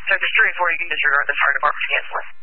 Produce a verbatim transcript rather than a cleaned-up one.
So if it's three and four, you can disregard the fire department's canceling.